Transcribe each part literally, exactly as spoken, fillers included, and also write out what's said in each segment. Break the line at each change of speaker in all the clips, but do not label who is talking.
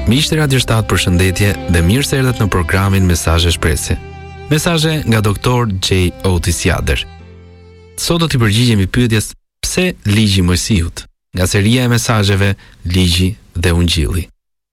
Miqtë Radio shtat, përshëndetje dhe mirë se erdhët në programin Mesazhe Shprese. Mesazhe nga doktor J. Otis Jader. Sot do t'i përgjigjemi pyetjes pse ligji i Mojsiut, nga seria e mesazheve Ligji dhe Ungjilli.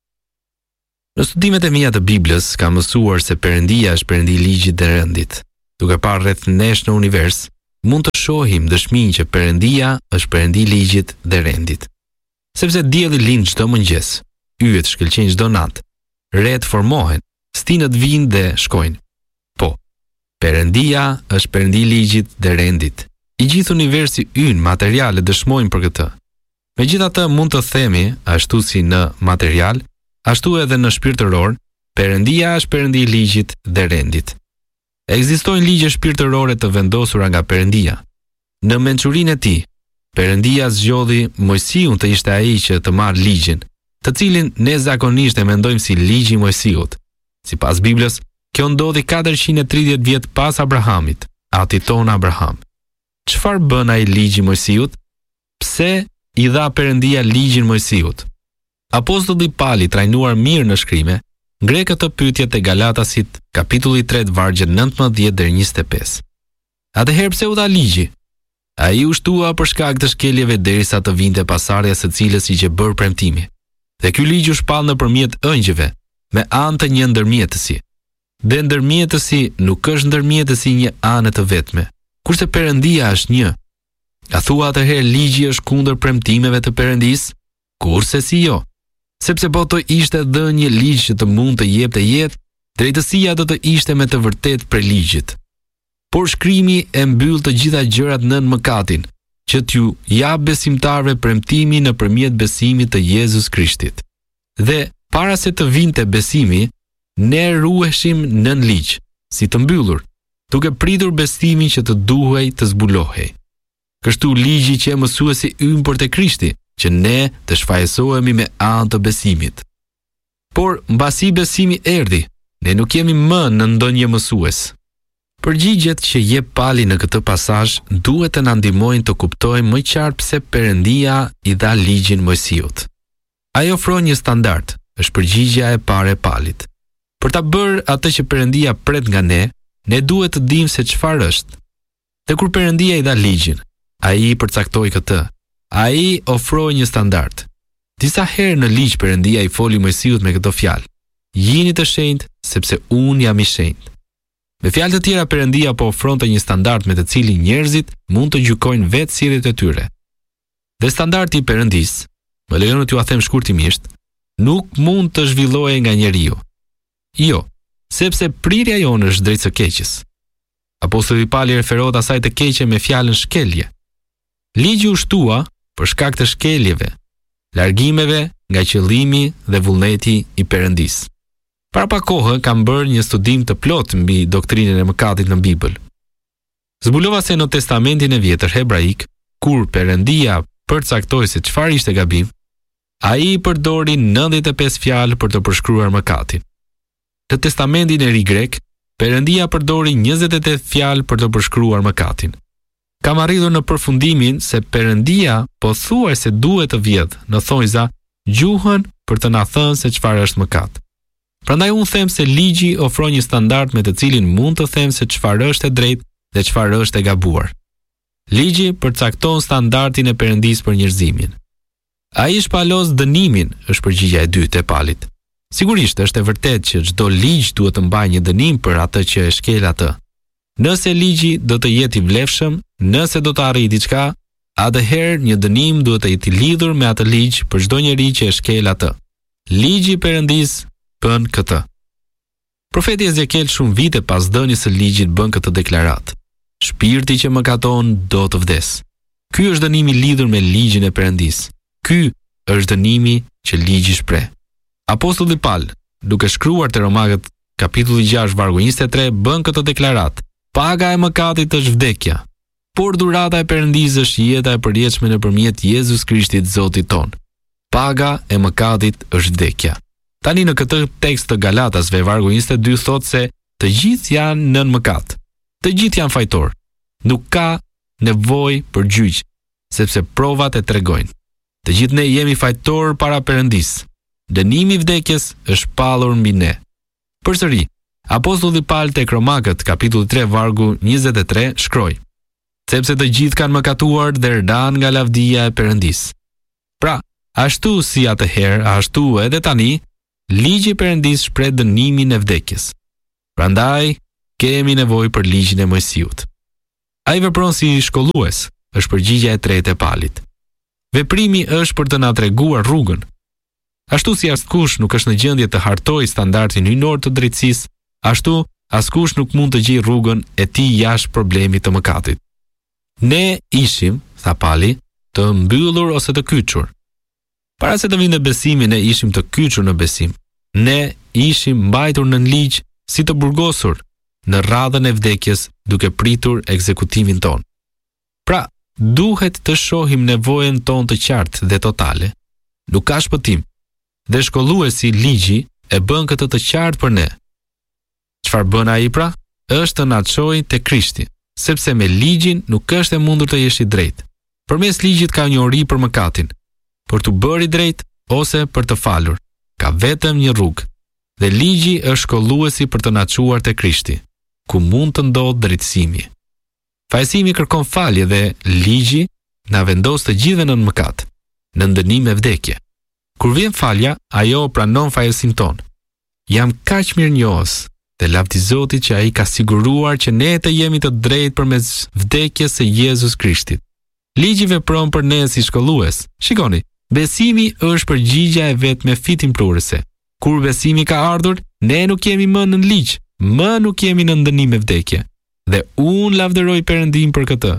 Në studimet e mia të Biblës kam mësuar se Perëndia është Perëndi i ligjit dhe rendit. Duke parë rreth nesh në univers, mund të shohim dëshminë që Perëndia është Perëndi i ligjit dhe rendit. Sepse dielli lind çdo mëngjes, yjet shkëlqejnë çdo natë, retë formohen, stinët vinë dhe shkojnë. Po, Perëndia është Perëndi i ligjit dhe rendit. I gjithë universi ynë materiale dëshmojnë për këtë. Megjithatë mund të themi, ashtu si në material, ashtu edhe në shpirtëror, Perëndia është Perëndi i ligjit dhe rendit. Ekzistojnë ligje shpirtërore të vendosura nga Perëndia. Në mençurinë e tij, Perëndia zgjodhi Mojsiun të ishte ai që të marrë ligjin, të cilin ne zakonisht e mendojmë si ligji i Mojsiut. Sipas Biblës, kjo ndodhi katërqind e tridhjetë vjet pas Abrahamit, ati ton Abraham. Çfarë bën ai ligji i Mojsiut? Pse i dha Perëndia ligjin Mojsiut? Apostulli Pali, trajnuar mirë në shkrime, ngre këtë pyetje te Galatasit, kapitulli tre, vargjet nëntëmbëdhjetë deri njëzet e pesë. Atëherë pse u dha ligji? Ai u shtua për shkak të shkeljeve derisa të vinte pasardhja së cilës i që bërë premtimi. Dhe ky ligj u shpall nëpërmjet ëngjëve, me anë të një ndërmjetësi. Dhe ndërmjetësi nuk është ndërmjetësi një anë të vetme, kurse Perëndia është një. A thua atëherë ligji është kundër premtimeve të Perëndisë? Kurse si jo. Sepse po të ishte dhënë një ligj që të mund të jepte jetë, drejtësia do të ishte me të vërtetë prej ligjit. Por shkrimi e mbyll të gjitha gjërat nën mëkatin, që t'ju jap besimtarëve premtimi nëpërmjet besimit të Jezus Krishtit. Dhe para se të vinte besimi, ne ruheshim nën ligj, si të mbyllur, duke pritur besimin që të duhej të zbulohej. Kështu ligji që e mësuesi ynë për te Krishti, që ne të shfaqësohemi me anë të besimit. Por mbasi besimi erdhi, ne nuk jemi më në ndonjë mësues. Përgjigjet që jep Pali në këtë pasazh duhet të na ndihmojnë të kuptojmë më qartë pse Perëndia i dha ligjin Mojsiut. Ai ofron një standard, është përgjigjja e parë e Palit. Për ta bërë atë që Perëndia pret nga ne, ne duhet të dimë se çfarë është. Dhe kur Perëndia i dha ligjin, ai përcaktoi këtë. Ai ofroi një standard. Disa herë në ligj Perëndia i foli Mojsiut me këtë fjalë: "Jini të shenjtë, sepse unë jam i shenjtë." Me fjalë të tjera, Perëndia po ofronte një standard me të cilin njerëzit mund të gjykojnë vetë sjelljet e tyre. Dhe standardi i Perëndisë, më lejoni t'ju a them shkurtimisht, nuk mund të zhvillohej nga njeriu. Jo, sepse prirja jonë është drejt së keqes. Apostulli Pali referohet asaj të keqe me fjalën shkelje. Ligji u shtua për shkak të shkeljeve, largimeve nga qëllimi dhe vullneti i Perëndisë. Para pak kohë kam bërë një studim të plotë mbi doktrinën e mëkatit në Bibël. Zbulova se në Testamentin e Vjetër hebraik, kur Perëndia përcaktoi se çfarë ishte gabim, ai përdori nëntëdhjetë e pesë fjalë për të përshkruar mëkatin. Në Testamentin e Ri grek, Perëndia përdori njëzet e tetë fjalë për të përshkruar mëkatin. Kam arritur në përfundimin se Perëndia pothuajse duhet të vjedh në thonjza gjuhën për të na thënë se çfarë është mëkat. Prandaj unë them se ligji ofron një standard me të cilin mund të them se çfarë është e drejtë dhe çfarë është e gabuar. Ligji përcakton standardin e Perëndisë për njerëzimin. Ai shpalos dënimin, është përgjigjja e dytë e Palit. Sigurisht është e vërtetë që çdo ligj duhet të mbajë një dënim për atë që e shkel atë. Nëse ligji do të jetë i vlefshëm, nëse do të arrijë diçka, atëherë një dënim duhet të jetë i lidhur me atë ligj për çdo njeri që e shkel atë. Ligji i Perëndisë bën këtë. Profeti Ezekiel shumë vite pas dhënies së ligjit bën këtë deklaratë: "Shpirti që mëkaton do të vdes." Ky është dënimi lidhur me ligjin e Perëndisë. Ky është dënimi që ligji shpreh. Apostulli Paul, duke shkruar te Romakët kapitulli gjashtë vargu njëzet e tre, bën këtë deklaratë: "Paga e mëkatit është vdekja, por dhurata e Perëndisë është jeta e përjetshme nëpërmjet Jezus Krishtit Zotit ton." Paga e mëkatit është vdekja. Tani në këtë tekst të Galatasve vargu njëzet e dy thotë se të gjithë janë nën mëkat. Të gjithë janë fajtor. Nuk ka nevojë për gjyq, sepse provat e tregojnë. Të gjithë ne jemi fajtor para Perëndisë. dënimi i vdekjes është pallur mbi ne. Përsëri, apostulli Paul tek Romakët, kapitulli tre vargu njëzet e tre shkroi: sepse të gjithë kanë mëkatuar dhe rdan nga lavdia e Perëndis. Pra, ashtu si atëherë, ashtu edhe tani, ligji i Perëndis shpreh dënimin e vdekjes. Prandaj, kemi nevojë për ligjin e Mojsiut. Ai vepron si shkollues, është përgjigjja e tretë e Palit. Veprimi është për të na treguar rrugën. Ashtu si askush nuk është në gjendje të hartojë standardin hyjnor të drejtësisë, ashtu askush nuk mund të gjejë rrugën e tij jashtë problemit të mëkatit. Ne ishim, tha Pali, të mbyllur ose të kyçur. Para se të vinte besimi, ne ishim të kyçur në besim. Ne ishim mbajtur nën ligj si të burgosur në radhën e vdekjes, duke pritur ekzekutimin ton. Pra, duhet të shohim nevojën tonë të qartë dhe totale. Nuk ka shpëtim. Dhe shkolluesi ligji e bën këtë të qartë për ne. Çfarë bën ai pra? Është të na çojë te Krishti, sepse me ligjin nuk është e mundur të jesh i drejtë. Përmes ligjit ka një ori për mëkatin, për të bërë i drejtë ose për të falur. Ka vetëm një rrugë, dhe ligji është shkolluesi për të na çuar te Krishti, ku mund të ndodhë drejtësimi. Fajësimi kërkon falje dhe ligji na vendos të gjithë në mëkat, në dënim e vdekje. Kur vjen falja, ajo pranon fajësim ton. Jam kaq mirënjohës dhe lavdi Zotit që ai ka siguruar që ne të jemi të drejtë përmes vdekjes së Jezus Krishtit. Ligji vepron për ne si shkollues. Shikoni, besimi është përgjigjja e vetme fitimprurëse. Kur besimi ka ardhur, ne nuk jemi më në ligj, më nuk jemi në dënim e vdekje. Dhe unë lavdëroj Perëndin për këtë.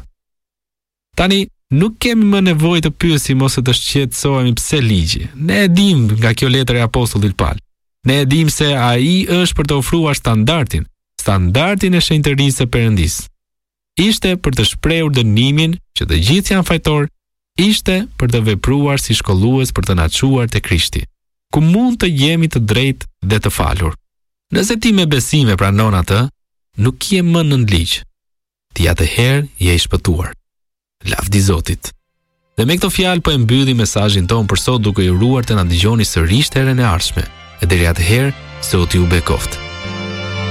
Tani, nuk kemi më nevojë të pyesim ose të shqetësohemi pse ligji. Ne e dim nga kjo letër e apostullit Paul. Ne e dim se ai është për të ofruar standardin, standardin e shenjtërisë së Perëndis. Ishte për të shprehur dënimin që të gjithë janë fajtor, ishte për të vepruar si shkollues për të na çuar te Krishti, ku mund të jemi të drejtë dhe të falur. Nëse ti me besim e pranon atë, nuk je më nën ligj. Ti atëherë je i shpëtuar. Lavdi Zotit. Dhe me këto fjalë po e mbyllim mesazhin ton për sot, duke ju uruar të na dëgjoni sërish herën e ardhshme. E deri atëherë, Zoti ju bekoft.